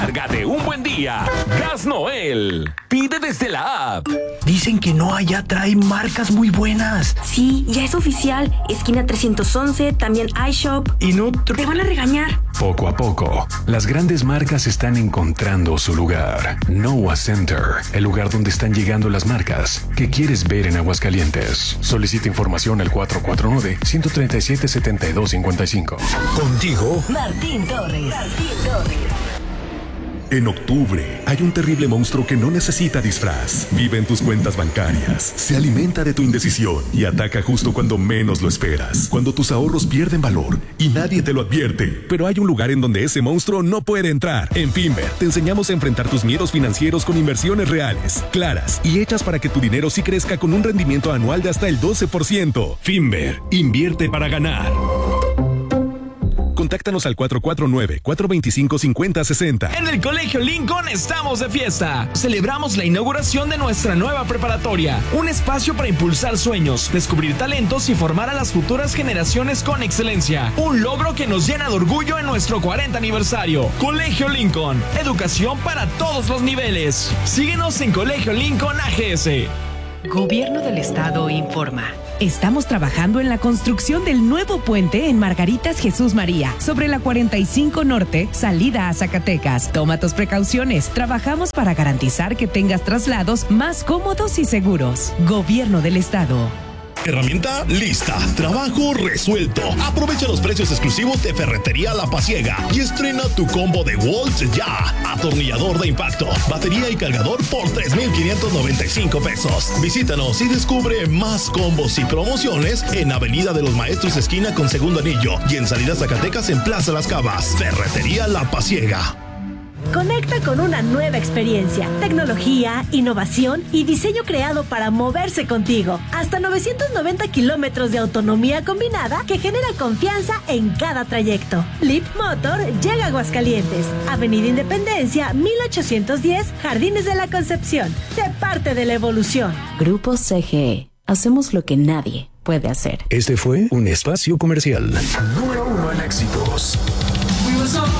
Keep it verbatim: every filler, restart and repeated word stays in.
Carga de un buen día. Gas Noel. Pide desde la app. Dicen que no allá trae marcas muy buenas. Sí, ya es oficial. Esquina trescientos once, también iShop. Y no... Te van a regañar. Poco a poco, las grandes marcas están encontrando su lugar. Noah Center, el lugar donde están llegando las marcas que quieres ver en Aguascalientes. Solicita información al cuatro cuatro nueve, uno tres siete, siete dos cinco cinco. Contigo, Martín Torres. Martín Torres. En octubre, hay un terrible monstruo que no necesita disfraz. Vive en tus cuentas bancarias, se alimenta de tu indecisión y ataca justo cuando menos lo esperas. Cuando tus ahorros pierden valor y nadie te lo advierte. Pero hay un lugar en donde ese monstruo no puede entrar. En Finver, te enseñamos a enfrentar tus miedos financieros con inversiones reales, claras y hechas para que tu dinero sí crezca con un rendimiento anual de hasta el doce por ciento. Finver, invierte para ganar. Contáctanos al cuatro cuatro nueve, cuatro dos cinco, cinco cero seis cero. En el Colegio Lincoln estamos de fiesta. Celebramos la inauguración de nuestra nueva preparatoria. Un espacio para impulsar sueños, descubrir talentos y formar a las futuras generaciones con excelencia. Un logro que nos llena de orgullo en nuestro cuarenta aniversario. Colegio Lincoln. Educación para todos los niveles. Síguenos en Colegio Lincoln A G S. Gobierno del Estado informa. Estamos trabajando en la construcción del nuevo puente en Margaritas Jesús María, sobre la cuarenta y cinco Norte, salida a Zacatecas. Toma tus precauciones. Trabajamos para garantizar que tengas traslados más cómodos y seguros. Gobierno del Estado. Herramienta lista, trabajo resuelto. Aprovecha los precios exclusivos de Ferretería La Pasiega y estrena tu combo de Waltz ya. Atornillador de impacto, batería y cargador por tres mil quinientos noventa y cinco pesos. Visítanos y descubre más combos y promociones en Avenida de los Maestros esquina con Segundo Anillo y en Salida Zacatecas en Plaza Las Cavas. Ferretería La Pasiega. Conecta con una nueva experiencia, tecnología, innovación y diseño creado para moverse contigo. Hasta novecientos noventa kilómetros de autonomía combinada que genera confianza en cada trayecto. Leap Motor llega a Aguascalientes, Avenida Independencia, mil ochocientos diez, Jardines de la Concepción. Sé parte de la evolución. Grupo C G E. Hacemos lo que nadie puede hacer. Este fue un espacio comercial. Número uno en éxitos.